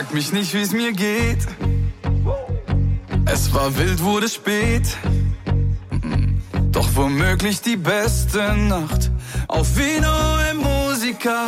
Frag mich nicht, wie's mir geht. Es war wild, wurde spät. Doch womöglich die beste Nacht auf Vino e Musica.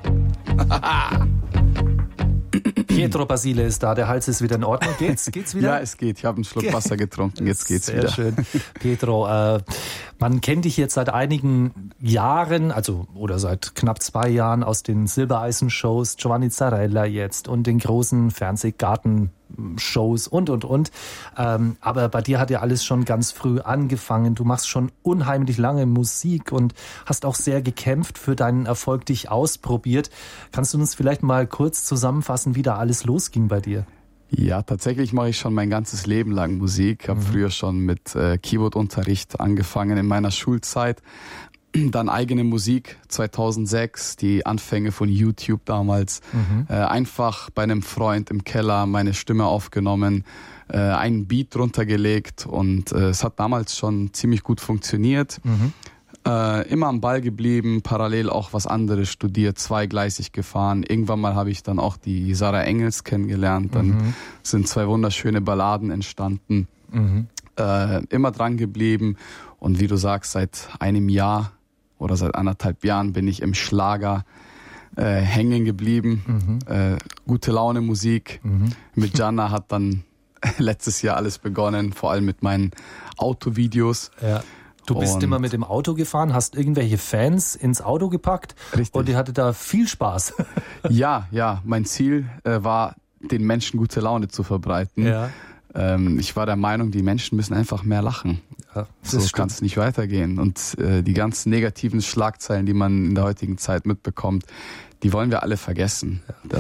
Pietro Basile ist da, der Hals ist wieder in Ordnung. Geht's wieder? Ja, es geht. Ich habe einen Schluck Wasser getrunken, jetzt geht's wieder. Sehr schön. Pietro, man kennt dich jetzt seit einigen Jahren, oder seit knapp 2 Jahren aus den Silbereisen-Shows, Giovanni Zarella jetzt und den großen Fernsehgarten-Shows und. Aber bei dir hat ja alles schon ganz früh angefangen. Du machst schon unheimlich lange Musik und hast auch sehr gekämpft für deinen Erfolg, dich ausprobiert. Kannst du uns vielleicht mal kurz zusammenfassen, wie da alles losging bei dir? Ja, tatsächlich mache ich schon mein ganzes Leben lang Musik. Habe früher schon mit Keyboardunterricht angefangen in meiner Schulzeit. Dann eigene Musik 2006, die Anfänge von YouTube damals. Einfach bei einem Freund im Keller meine Stimme aufgenommen, einen Beat drunter gelegt und es hat damals schon ziemlich gut funktioniert. Immer am Ball geblieben, parallel auch was anderes studiert, zweigleisig gefahren. Irgendwann mal habe ich dann auch die Sarah Engels kennengelernt. Dann sind 2 wunderschöne Balladen entstanden. Immer dran geblieben. Und wie du sagst, seit einem Jahr oder seit 1,5 Jahren bin ich im Schlager hängen geblieben. Gute Laune Musik. Mit Gianna hat dann letztes Jahr alles begonnen, vor allem mit meinen Autovideos. Ja. Du bist immer mit dem Auto gefahren, hast irgendwelche Fans ins Auto gepackt. Richtig. Und die hatte da viel Spaß. Ja, mein Ziel war, den Menschen gute Laune zu verbreiten. Ja. Ich war der Meinung, die Menschen müssen einfach mehr lachen. Ja, so kann es nicht weitergehen. Und die ganzen negativen Schlagzeilen, die man in der heutigen Zeit mitbekommt, die wollen wir alle vergessen.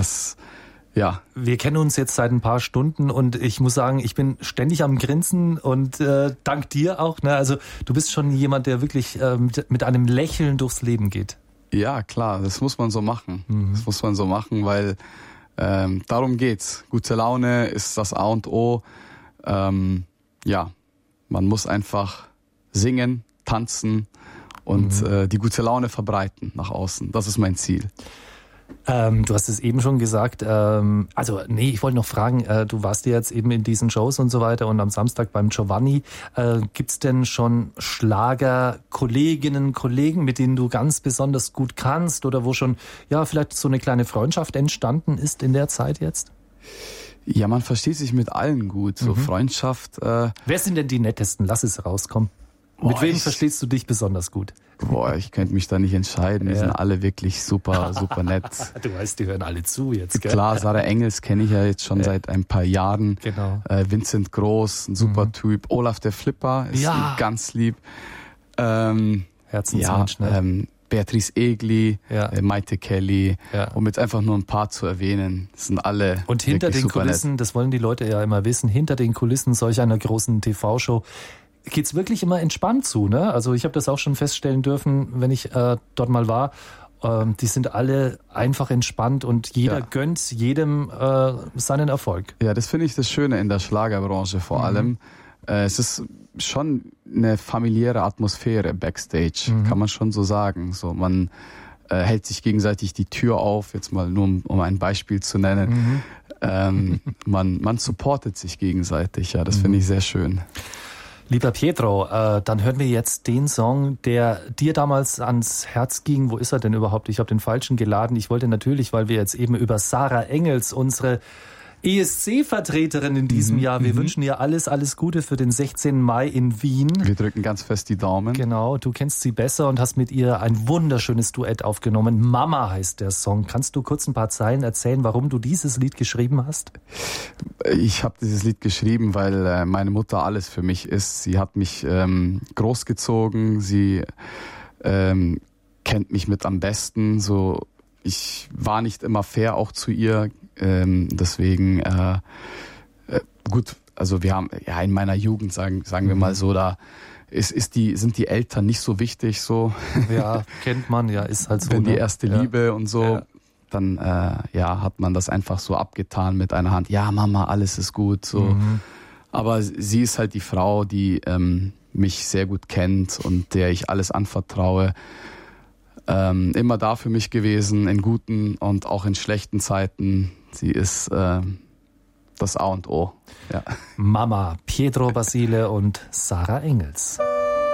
Ja. Wir kennen uns jetzt seit ein paar Stunden und ich muss sagen, ich bin ständig am Grinsen und dank dir auch. Ne? Also du bist schon jemand, der wirklich mit einem Lächeln durchs Leben geht. Ja, klar, das muss man so machen. Das muss man so machen, weil darum geht's. Gute Laune ist das A und O. Man muss einfach singen, tanzen und die gute Laune verbreiten nach außen. Das ist mein Ziel. Du hast es eben schon gesagt, ich wollte noch fragen, du warst ja jetzt eben in diesen Shows und so weiter und am Samstag beim Giovanni. Gibt's denn schon Schlagerkolleginnen, Kollegen, mit denen du ganz besonders gut kannst oder wo schon vielleicht so eine kleine Freundschaft entstanden ist in der Zeit jetzt? Ja, man versteht sich mit allen gut, so Freundschaft. Wer sind denn die nettesten? Lass es rauskommen. Mit wem verstehst du dich besonders gut? Ich könnte mich da nicht entscheiden. Die sind alle wirklich super, super nett. Du weißt, die hören alle zu jetzt, gell? Klar, Sarah Engels kenne ich ja jetzt schon seit ein paar Jahren. Genau. Vincent Groß, ein super Typ. Olaf der Flipper ist ganz lieb. Herzensmensch, ne? Beatrice Egli, Maite Kelly, um jetzt einfach nur ein paar zu erwähnen. Das sind alle und hinter den Kulissen, nett. Das wollen die Leute ja immer wissen, hinter den Kulissen solch einer großen TV-Show geht's wirklich immer entspannt zu, ne? Also ich habe das auch schon feststellen dürfen, wenn ich dort mal war. Die sind alle einfach entspannt und jeder gönnt jedem seinen Erfolg. Ja, das finde ich das Schöne in der Schlagerbranche vor allem. Es ist schon eine familiäre Atmosphäre backstage, kann man schon so sagen. So, man hält sich gegenseitig die Tür auf, jetzt mal nur um ein Beispiel zu nennen. Man supportet sich gegenseitig, das finde ich sehr schön. Lieber Pietro, dann hören wir jetzt den Song, der dir damals ans Herz ging. Wo ist er denn überhaupt? Ich habe den falschen geladen. Ich wollte natürlich, weil wir jetzt eben über Sarah Engels, unsere ESC-Vertreterin in diesem Jahr. Wir wünschen ihr alles Gute für den 16. Mai in Wien. Wir drücken ganz fest die Daumen. Genau, du kennst sie besser und hast mit ihr ein wunderschönes Duett aufgenommen. Mama heißt der Song. Kannst du kurz ein paar Zeilen erzählen, warum du dieses Lied geschrieben hast? Ich habe dieses Lied geschrieben, weil meine Mutter alles für mich ist. Sie hat mich großgezogen. Sie kennt mich mit am besten. So, ich war nicht immer fair auch zu ihr. Deswegen gut, also wir haben in meiner Jugend, sagen wir mal so, da sind die Eltern nicht so wichtig so. Ja, kennt man, ist halt so. Wenn die erste Liebe und so, dann hat man das einfach so abgetan mit einer Hand. Ja, Mama, alles ist gut so. Aber sie ist halt die Frau, die mich sehr gut kennt und der ich alles anvertraue. Immer da für mich gewesen, in guten und auch in schlechten Zeiten. Sie ist das A und O. Ja. Mama, Pietro Basile und Sarah Engels.